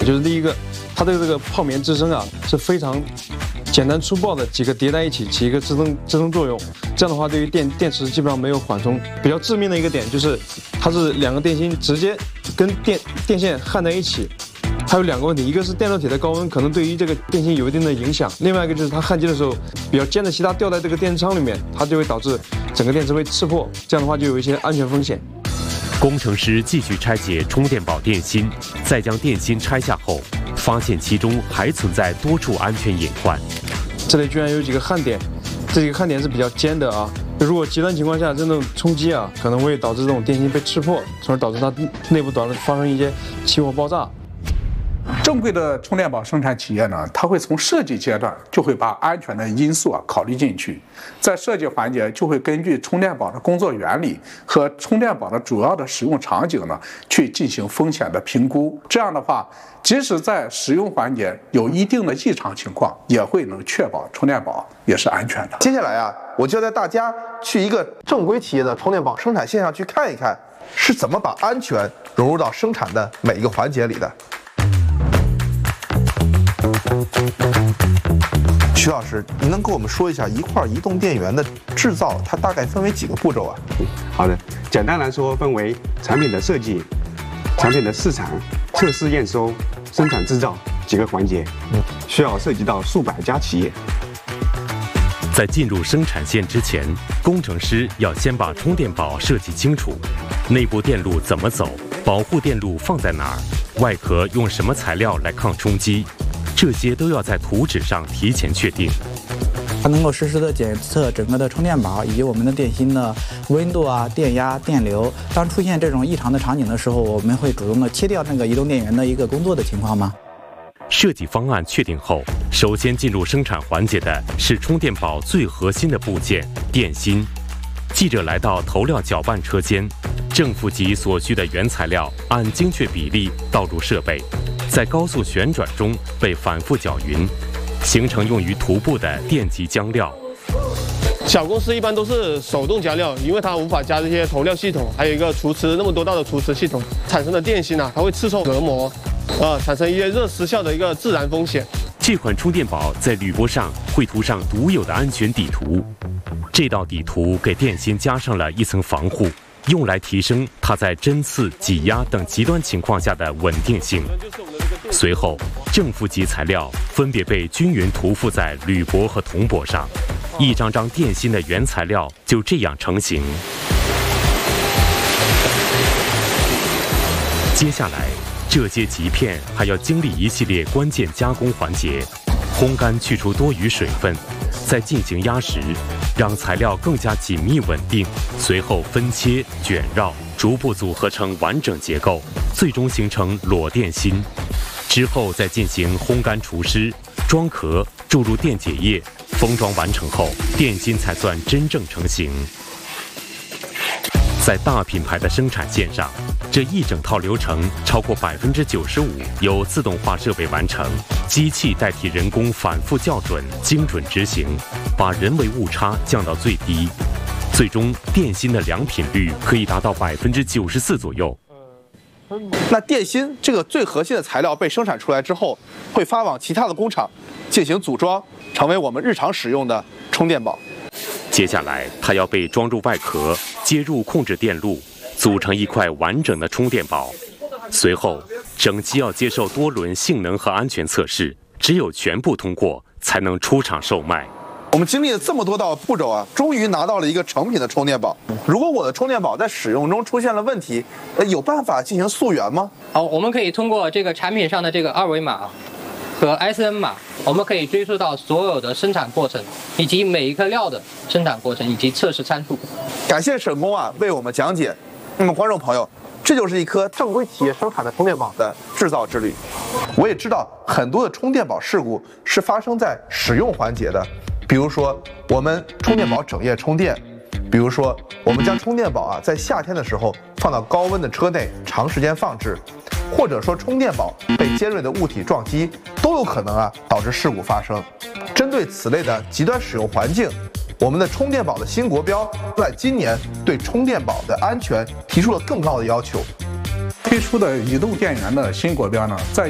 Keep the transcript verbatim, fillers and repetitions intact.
就是第一个，它的这个泡棉支撑啊是非常简单粗暴的几个叠在一起起一个支撑支撑作用，这样的话对于电电池基本上没有缓冲。比较致命的一个点就是它是两个电芯直接跟电电线焊在一起。还有两个问题，一个是电烙铁的高温可能对于这个电芯有一定的影响，另外一个就是它焊接的时候比较尖的锡它掉在这个电池仓里面，它就会导致整个电池被刺破，这样的话就有一些安全风险。 工程师继续拆解充电宝电芯，在将电芯拆下后，发现其中还存在多处安全隐患。 这里居然有几个焊点，这几个焊点是比较尖的啊。如果极端情况下这种冲击啊，可能会导致这种电芯被刺破，从而导致它内部导致发生一些起火爆炸。 正规的充电宝生产企业呢，它会从设计阶段就会把安全的因素啊考虑进去，在设计环节就会根据充电宝的工作原理和充电宝的主要的使用场景呢，去进行风险的评估。这样的话，即使在使用环节有一定的异常情况，也会能确保充电宝也是安全的。 接下来啊，我就要带大家去一个正规企业的充电宝生产线上去看一看，是怎么把安全融入到生产的每一个环节里的。徐老师，您能跟我们说一下一块移动电源的制造，它大概分为几个步骤啊？ 好的，简单来说，分为产品的设计、产品的市场、测试验收、生产制造几个环节，需要涉及到数百家企业。 在进入生产线之前，工程师要先把充电宝设计清楚，内部电路怎么走，保护电路放在哪儿，外壳用什么材料来抗冲击，这些都要在图纸上提前确定。 它能够实时的检测整个的充电宝以及我们的电芯的温度啊、电压、电流。当出现这种异常的场景的时候，我们会主动的切掉那个移动电源的一个工作的情况吗？ 设计方案确定后，首先进入生产环节的是充电宝最核心的部件——电芯。记者来到投料搅拌车间，正负极所需的原材料按精确比例倒入设备，在高速旋转中被反复搅匀，形成用于涂布的电极浆料。 小公司一般都是手动加料，因为它无法加这些投料系统，还有一个除磁那么多道的除磁系统产生的电芯啊，它会刺痛隔膜，啊，产生一些热失效的一个自燃风险。 这款充电宝在铝箔上会涂上独有的安全底图，这道底图给电芯加上了一层防护，用来提升它在针刺、挤压等极端情况下的稳定性。随后，正负极材料分别被均匀涂覆在铝箔和铜箔上，一张张电芯的原材料就这样成型。接下来，这些极片还要经历一系列关键加工环节，烘干去除多余水分，再进行压实，让材料更加紧密稳定，随后分切、卷绕，逐步组合成完整结构，最终形成裸电芯。之后再进行烘干除湿、装壳、注入电解液，封装完成后，电芯才算真正成型。在大品牌的生产线上，这一整套流程超过百分之九十五由自动化设备完成，机器代替人工反复校准、精准执行，把人为误差降到最低。最终，电芯的良品率可以达到百分之九十四左右。 那电芯这个最核心的材料被生产出来之后，会发往其他的工厂进行组装，成为我们日常使用的充电宝。 接下来，它要被装入外壳，接入控制电路，组成一块完整的充电宝。随后，整机要接受多轮性能和安全测试，只有全部通过，才能出厂售卖。 我们经历了这么多道步骤啊，终于拿到了一个成品的充电宝。如果我的充电宝在使用中出现了问题，呃，有办法进行溯源吗？ 好，我们可以通过这个产品上的这个二维码和 S N 码，我们可以追溯到所有的生产过程，以及每一颗料的生产过程以及测试参数。 感谢沈工啊为我们讲解。那么观众朋友，这就是一颗正规企业生产的充电宝的制造之旅。我也知道很多的充电宝事故是发生在使用环节的。比如说，我们充电宝整夜充电；比如说，我们将充电宝啊在夏天的时候放到高温的车内长时间放置，或者说充电宝被尖锐的物体撞击，都有可能啊导致事故发生。针对此类的极端使用环境，我们的充电宝的新国标在今年对充电宝的安全提出了更高的要求。 推出的移动电源的新国标呢，在